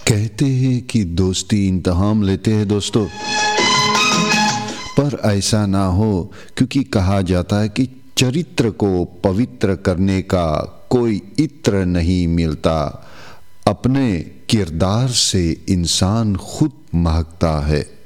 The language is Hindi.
कहते हैं कि दोस्ती इंतकाम लेते हैं दोस्तों, पर ऐसा ना हो, क्योंकि कहा जाता है कि चरित्र को पवित्र करने का कोई इत्र नहीं मिलता। अपने किरदार से इंसान खुद महकता है।